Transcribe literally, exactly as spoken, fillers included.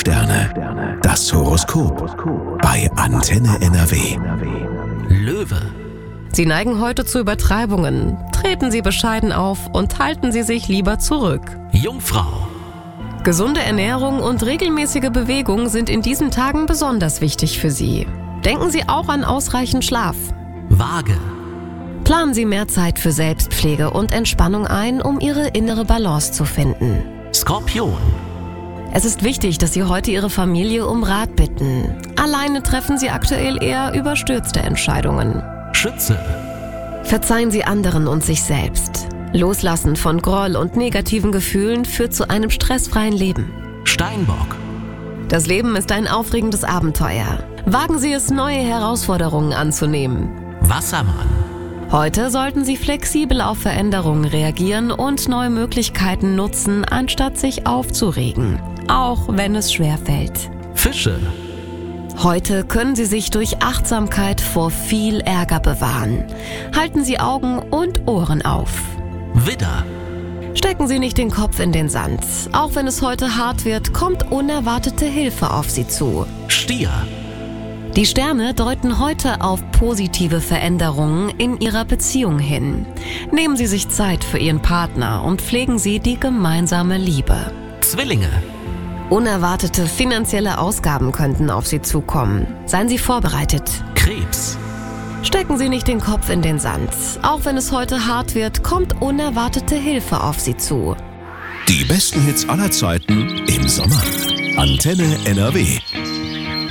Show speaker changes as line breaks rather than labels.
Sterne. Das Horoskop bei Antenne N R W.
Löwe.
Sie neigen heute zu Übertreibungen. Treten Sie bescheiden auf und halten Sie sich lieber zurück.
Jungfrau.
Gesunde Ernährung und regelmäßige Bewegung sind in diesen Tagen besonders wichtig für Sie. Denken Sie auch an ausreichend Schlaf.
Waage.
Planen Sie mehr Zeit für Selbstpflege und Entspannung ein, um Ihre innere Balance zu finden.
Skorpion.
Es ist wichtig, dass Sie heute Ihre Familie um Rat bitten. Alleine treffen Sie aktuell eher überstürzte Entscheidungen.
Schütze.
Verzeihen Sie anderen und sich selbst. Loslassen von Groll und negativen Gefühlen führt zu einem stressfreien Leben.
Steinbock.
Das Leben ist ein aufregendes Abenteuer. Wagen Sie es, neue Herausforderungen anzunehmen.
Wassermann.
Heute sollten Sie flexibel auf Veränderungen reagieren und neue Möglichkeiten nutzen, anstatt sich aufzuregen, auch wenn es schwerfällt.
Fische.
Heute können Sie sich durch Achtsamkeit vor viel Ärger bewahren. Halten Sie Augen und Ohren auf.
Widder.
Stecken Sie nicht den Kopf in den Sand. Auch wenn es heute hart wird, kommt unerwartete Hilfe auf Sie zu.
Stier.
Die Sterne deuten heute auf positive Veränderungen in Ihrer Beziehung hin. Nehmen Sie sich Zeit für Ihren Partner und pflegen Sie die gemeinsame Liebe.
Zwillinge.
Unerwartete finanzielle Ausgaben könnten auf Sie zukommen. Seien Sie vorbereitet.
Krebs.
Stecken Sie nicht den Kopf in den Sand. Auch wenn es heute hart wird, kommt unerwartete Hilfe auf Sie zu.
Die besten Hits aller Zeiten im Sommer. Antenne N R W.